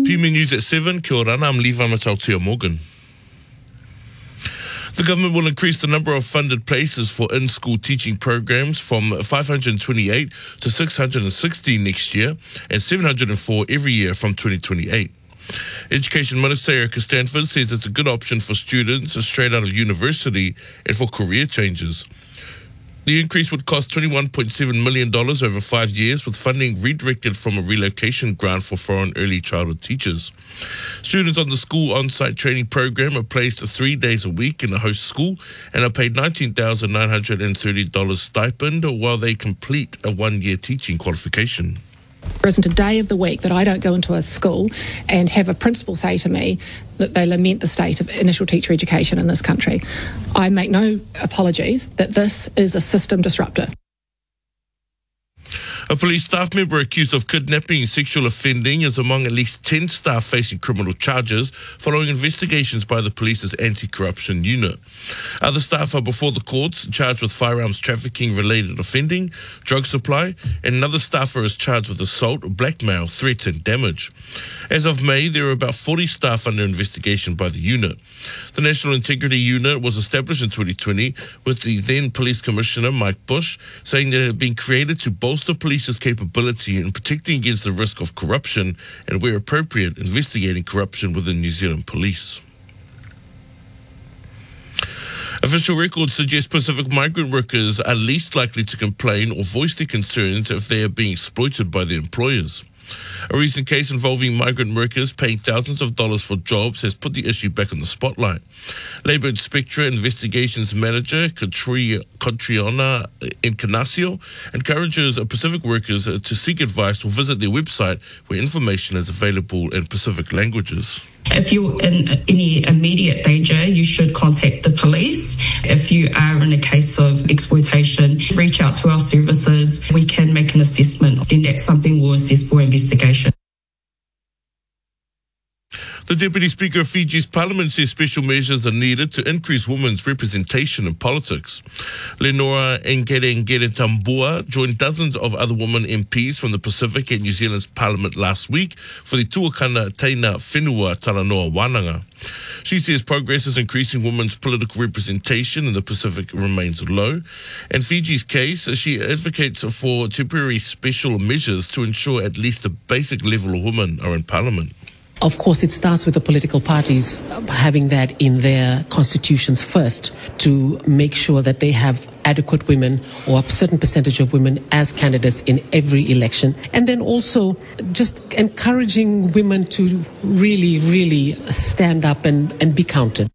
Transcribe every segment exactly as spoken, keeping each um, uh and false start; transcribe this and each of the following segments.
P M News at seven, kia ora, I'm Levi Matautia Morgan. The government will increase the number of funded places for in-school teaching programs from five hundred twenty-eight to six hundred sixty next year and seven hundred four every year from twenty twenty-eight. Education Minister Erica Stanford says it's a good option for students straight out of university and for career changes. The increase would cost twenty-one point seven million dollars over five years, with funding redirected from a relocation grant for foreign early childhood teachers. Students on the school on-site training program are placed three days a week in a host school and are paid nineteen thousand nine hundred thirty dollars stipend while they complete a one-year teaching qualification. There isn't a day of the week that I don't go into a school and have a principal say to me that they lament the state of initial teacher education in this country. I make no apologies that this is a system disruptor. A police staff member accused of kidnapping and sexual offending is among at least ten staff facing criminal charges following investigations by the police's anti-corruption unit. Other staff are before the courts charged with firearms trafficking-related offending, drug supply, and another staffer is charged with assault, blackmail, threats and damage. As of May, there are about forty staff under investigation by the unit. The National Integrity Unit was established in twenty twenty with the then Police Commissioner, Mike Bush, saying that it had been created to bolster police's capability in protecting against the risk of corruption and, where appropriate, investigating corruption within New Zealand Police. Official records suggest Pacific migrant workers are least likely to complain or voice their concerns if they are being exploited by their employers. A recent case involving migrant workers paying thousands of dollars for jobs has put the issue back in the spotlight. Labour Inspector Investigations Manager Catriona Encarnacio encourages Pacific workers to seek advice or visit their website where information is available in Pacific languages. If you're in any immediate danger, you should contact the police. If you are in a case of exploitation, reach out to our services. We can make an assessment. Then that's something we'll assess for investigation. The Deputy Speaker of Fiji's Parliament says special measures are needed to increase women's representation in politics. Lenora Ngere-Ngere-Tambua joined dozens of other women M Ps from the Pacific at New Zealand's Parliament last week for the Tuakana Teina Whenua Talanoa Wānanga. She says progress is increasing women's political representation in the Pacific remains low. In Fiji's case, she advocates for temporary special measures to ensure at least a basic level of women are in Parliament. Of course, it starts with the political parties having that in their constitutions first to make sure that they have adequate women or a certain percentage of women as candidates in every election. And then also just encouraging women to really, really stand up and, and be counted.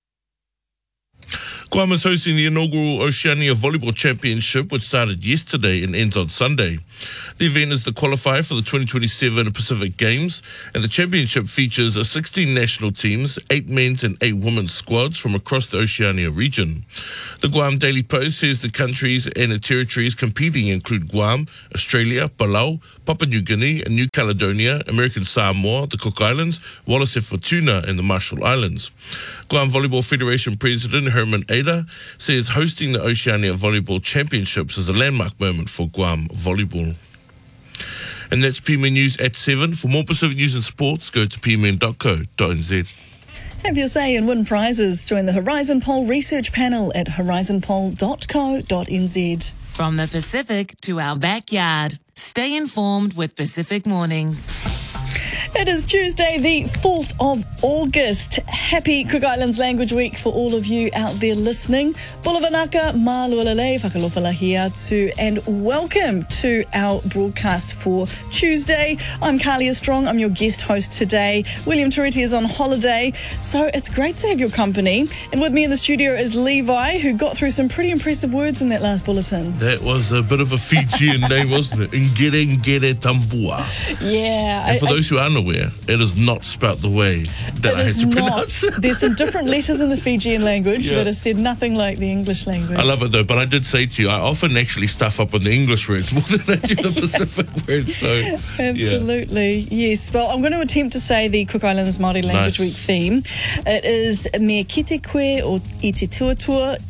Guam is hosting the inaugural Oceania Volleyball Championship, which started yesterday and ends on Sunday. The event is the qualifier for the twenty twenty-seven Pacific Games, and the championship features sixteen national teams, eight men's and eight women's squads from across the Oceania region. The Guam Daily Post says the countries and territories competing include Guam, Australia, Palau, Papua New Guinea, New Caledonia, American Samoa, the Cook Islands, Wallis and Futuna, and the Marshall Islands. Guam Volleyball Federation President Herman Ada says hosting the Oceania Volleyball Championships is a landmark moment for Guam volleyball. And that's P M N News at seven. For more Pacific news and sports, go to p m n dot co dot n z. Have your say and win prizes. Join the Horizon Poll research panel at horizon poll dot co dot n z. From the Pacific to our backyard, stay informed with Pacific Mornings. It is Tuesday, the fourth of August. Happy Cook Islands Language Week for all of you out there listening. Bulavanaka, malualale, whakalofalahi atu, and welcome to our broadcast for Tuesday. I'm Kalia Strong, I'm your guest host today. William Turiti is on holiday, so it's great to have your company. And with me in the studio is Levi, who got through some pretty impressive words in that last bulletin. That was a bit of a Fijian name, wasn't it? Ngere-Ngere-Tambua. Yeah. And for I, those who are unaware, it is not spelt the way that it I had is to not. pronounce it. There's some different letters in the Fijian language Yeah. that are said nothing like the English language. I love it though, but I did say to you, I often actually stuff up on the English words more than I do the Pacific words. So Absolutely, yeah. yes. Well, I'm going to attempt to say the Cook Islands Māori Language Nice. Week theme. It is me kite koe o i te tuatua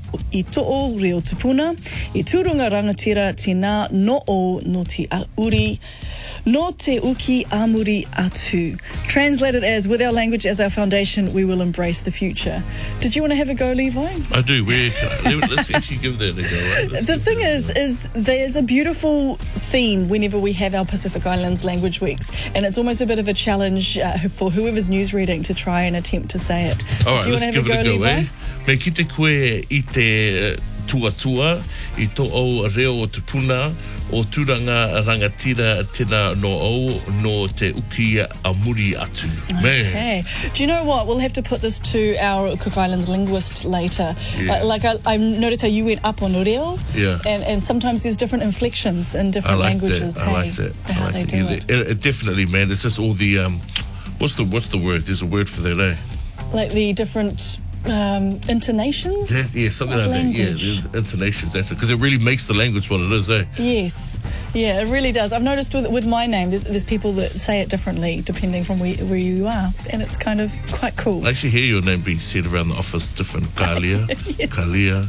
i to'o reo tupuna, i turunga rangatira tina no o no te auri, no te uki amuri atu. Translated as, with our language as our foundation, we will embrace the future. Did you want to have a go, Levi? I do. Where can I, let's actually give that a go. Right? The thing is, is there's a beautiful theme whenever we have our Pacific Islands language weeks, and it's almost a bit of a challenge uh, for whoever's news reading to try and attempt to say it. All right, Do you let's want to have give a go, it a go, Levi? eh? Me kite koe i te tua tua, i to o reo o te puna, o turanga rangatira tina no o, no te uki amuri atu. Man. Okay. Do you know what? We'll have to put this to our Cook Islands linguist later. Yeah. Uh, like I, I noticed how you went up on reo, Yeah. and, and sometimes there's different inflections in I different like languages. that. hey, I like that. I How like they that. do Yeah, it. they- it- Definitely, man. It's just all the um, what's the what's the word? There's a word for that, eh? Like the different um, intonations. Yeah, yeah, something of like language. that. Yeah, the intonations. That's it, because it really makes the language what it is, eh? Yes, yeah, it really does. I've noticed with with my name, there's, there's people that say it differently depending from where, where you are, and it's kind of quite cool. I actually hear your name being said around the office different. Kalia, Yes. Kalia.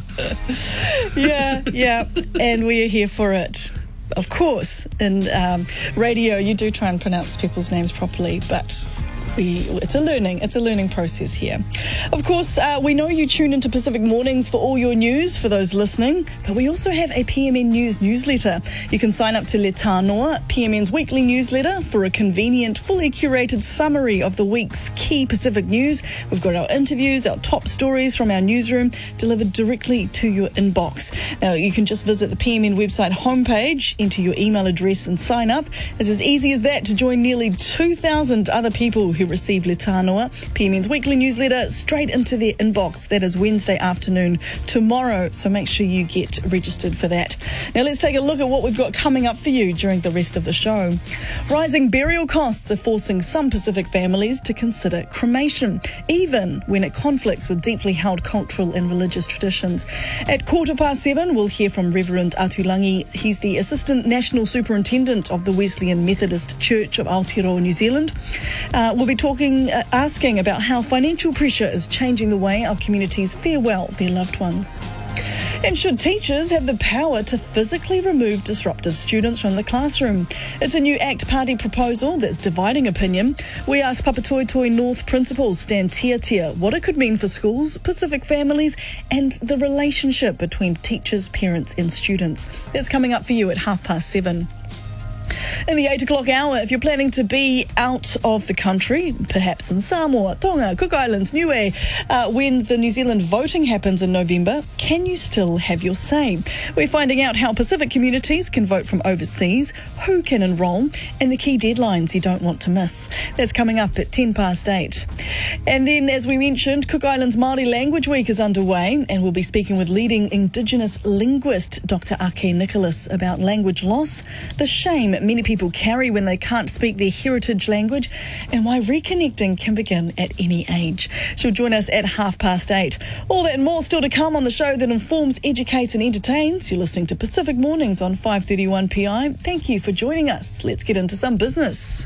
Yeah, yeah, and we are here for it. Of course, in um, radio, you do try and pronounce people's names properly, but we, it's a learning, it's a learning process here. Of course, uh, we know you tune into Pacific Mornings for all your news, for those listening, but we also have a P M N News newsletter. You can sign up to Le Tānoa, P M N's weekly newsletter, for a convenient, fully curated summary of the week's key Pacific news. We've got our interviews, our top stories from our newsroom, delivered directly to your inbox. Now, you can just visit the P M N website homepage, enter your email address and sign up. It's as easy as that to join nearly two thousand other people who receive Le Tānoa, P M N's weekly newsletter, straight into their inbox. That is Wednesday afternoon tomorrow, so make sure you get registered for that. Now let's take a look at what we've got coming up for you during the rest of the show. Rising burial costs are forcing some Pacific families to consider cremation, even when it conflicts with deeply held cultural and religious traditions. At quarter past seven, we'll hear from Reverend Atulangi. He's the Assistant National Superintendent of the Wesleyan Methodist Church of Aotearoa, New Zealand. Uh, we'll be talking, uh, asking about how financial pressure is changing the way our communities farewell their loved ones. And should teachers have the power to physically remove disruptive students from the classroom? It's a new ACT Party proposal that's dividing opinion. We asked Papatoetoe North Principal Stan Tiatia what it could mean for schools, Pacific families, and the relationship between teachers, parents and students. That's coming up for you at half past seven. In the eight o'clock hour, if you're planning to be out of the country, perhaps in Samoa, Tonga, Cook Islands, Niue, uh, when the New Zealand voting happens in November, can you still have your say? We're finding out how Pacific communities can vote from overseas, who can enrol, and the key deadlines you don't want to miss. That's coming up at ten past eight. And then, as we mentioned, Cook Islands Māori Language Week is underway, and we'll be speaking with leading Indigenous linguist Doctor Ake Nicholas about language loss, the shame many people carry when they can't speak their heritage language, and why reconnecting can begin at any age. She'll join us at half past eight. All that and more still to come on the show that informs, educates and entertains. You're listening to Pacific Mornings on five thirty-one P I. Thank you for joining us. Let's get into some business.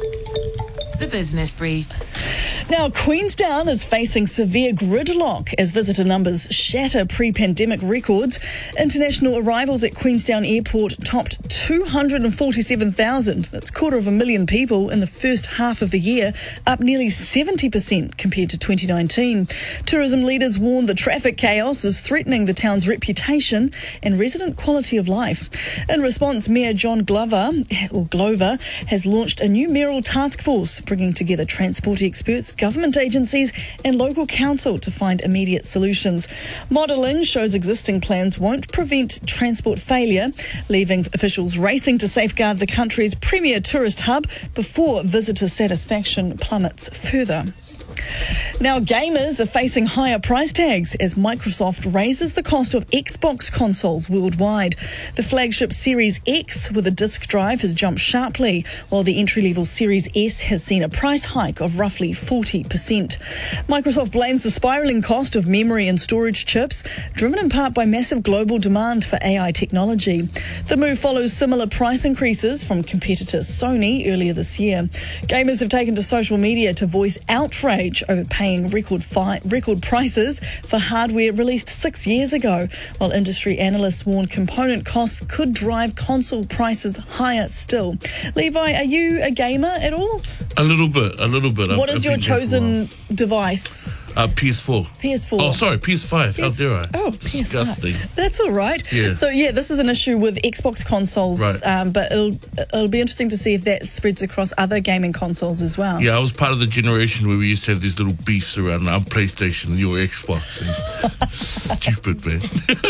The Business Brief. Now, Queenstown is facing severe gridlock as visitor numbers shatter pre-pandemic records. International arrivals at Queenstown Airport topped two hundred forty-seven thousand. That's a quarter of a million people in the first half of the year, up nearly seventy percent compared to twenty nineteen. Tourism leaders warn the traffic chaos is threatening the town's reputation and resident quality of life. In response, Mayor John Glover, or Glover, has launched a new mayoral task force bringing together transport experts, government agencies and local council to find immediate solutions. Modelling shows existing plans won't prevent transport failure, leaving officials racing to safeguard the country's premier tourist hub before visitor satisfaction plummets further. Now, gamers are facing higher price tags as Microsoft raises the cost of Xbox consoles worldwide. The flagship Series X with a disk drive has jumped sharply, while the entry-level Series S has seen a price hike of roughly forty percent. Microsoft blames the spiralling cost of memory and storage chips, driven in part by massive global demand for A I technology. The move follows similar price increases from competitor Sony earlier this year. Gamers have taken to social media to voice outrage outrage over paying record fi- record prices for hardware released six years ago, while industry analysts warn component costs could drive console prices higher still. Levi, are you a gamer at all? A little bit, a little bit. What I've, is I've your been there for a chosen while. device? Uh, P S four. P S four. Oh, sorry, P S five. P S- How dare I? Oh, P S five. Disgusting. That's all right. Yeah. So, yeah, this is an issue with Xbox consoles, Right. um, but it'll, it'll be interesting to see if that spreads across other gaming consoles as well. Yeah, I was part of the generation where we used to have these little beefs around our PlayStation and your Xbox. And stupid, man.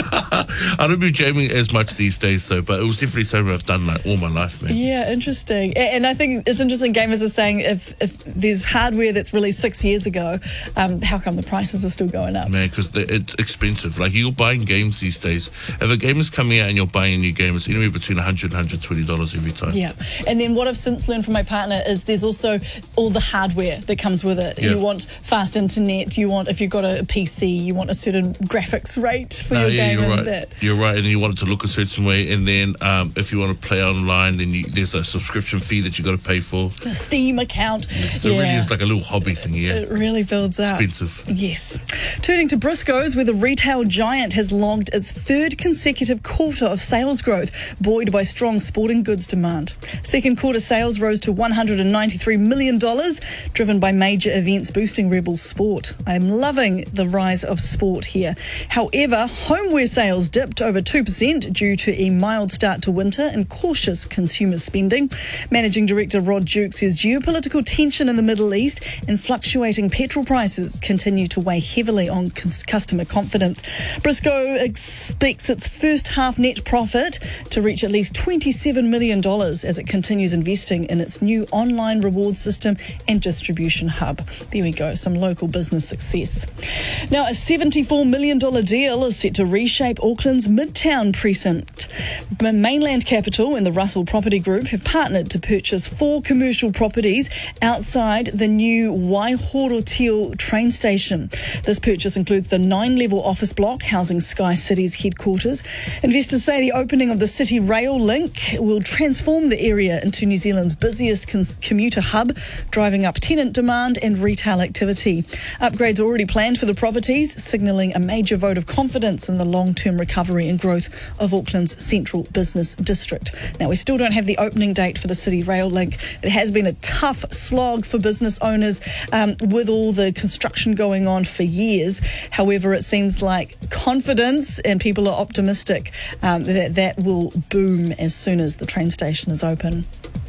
I don't be gaming as much these days, though, but it was definitely something I've done like all my life, man. Yeah, interesting. A- And I think it's interesting, gamers are saying if, if there's hardware that's released six years ago, um, how come the prices are still going up? Man, because it's expensive. Like, you're buying games these days. If a game is coming out and you're buying a new game, it's anywhere between one hundred dollars and one hundred twenty dollars every time. Yeah. And then what I've since learned from my partner is there's also all the hardware that comes with it. Yeah. You want fast internet, you want, if you've got a P C, you want a certain graphics rate for No, your yeah, game. you're and right. that. You're right, and you want it to look a certain way. And then um, if you want to play online, then you, there's a subscription fee that you got to pay for. A Steam account. So yeah. it really is like a little hobby thing, yeah. It really builds up. Expensive. Yes. Turning to Briscoes, where the retail giant has logged its third consecutive quarter of sales growth, buoyed by strong sporting goods demand. Second quarter sales rose to one hundred ninety-three million dollars, driven by major events boosting Rebel sport. I'm loving the rise of sport here. However, homeware sales dipped over two percent due to a mild start to winter and cautious consumer spending. Managing Director Rod Duke says geopolitical tension in the Middle East and fluctuating petrol prices continue to weigh heavily on cons- customer confidence. Briscoe expects its first half net profit to reach at least twenty-seven million dollars as it continues investing in its new online reward system and distribution hub. There we go, some local business success. Now, a seventy-four million dollars deal is set to reshape Auckland's Midtown precinct. The mainland capital and the Russell Property Group have partnered to purchase four commercial properties outside the new Waihorotio train station. This purchase includes the nine-level office block housing Sky City's headquarters. Investors say the opening of the City Rail link will transform the area into New Zealand's busiest cons- commuter hub, driving up tenant demand and retail activity. Upgrades are already planned for the properties, signalling a major vote of confidence in the long-term recovery and growth of Auckland's central business district. Now, we still don't have the opening date for the City Rail link. It has been a tough slog for business owners um, with all the construction going on for years. However, it seems like confidence and people are optimistic um, that that will boom as soon as the train station is open.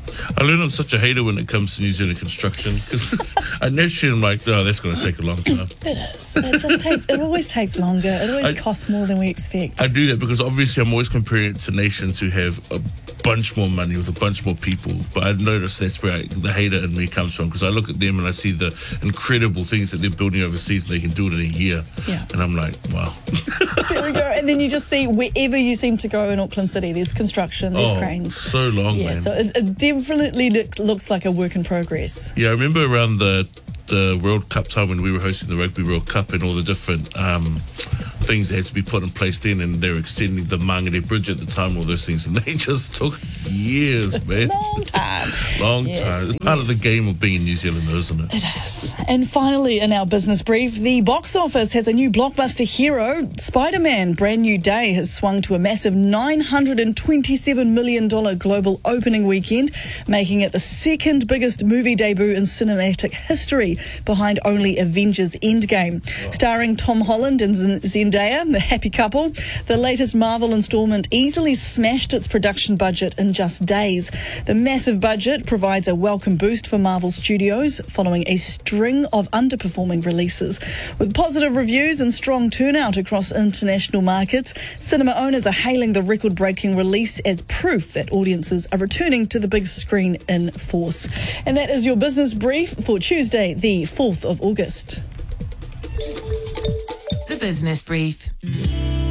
I learned I'm such a hater when it comes to New Zealand construction because initially I'm like, no, that's going to take a long time. It is. It just takes. It always takes longer. It always I- costs more than we expect. I do that because obviously I'm always comparing it to nations who have a bunch more money with a bunch more people. But I've noticed that's where I, the hater in me comes from because I look at them and I see the incredible things that they're building overseas and they can do it in a year. Yeah. And I'm like, wow. There we go. And then you just see wherever you seem to go in Auckland City, there's construction, there's oh, cranes. so long, Yeah, man. so it, it definitely looks, looks like a work in progress. Yeah, I remember around the the World Cup time when we were hosting the Rugby World Cup and all the different um, things that had to be put in place then, and they were extending the Mangere Bridge at the time, all those things, and they just took years, man. Long time. Long Yes, time. It's part of the yes. game of being a New Zealander, isn't it? It is. And finally, in our business brief, the box office has a new blockbuster hero. Spider-Man Brand New Day has swung to a massive nine hundred twenty-seven million dollars global opening weekend, making it the second biggest movie debut in cinematic history, behind only Avengers Endgame. Wow. Starring Tom Holland and Zendaya, the happy couple, the latest Marvel installment easily smashed its production budget in just days. The massive budget provides a welcome boost for Marvel Studios following a string of underperforming releases. With positive reviews and strong turnout across international markets, cinema owners are hailing the record-breaking release as proof that audiences are returning to the big screen in force. And that is your business brief for Tuesday, the fourth of August. The Business Brief.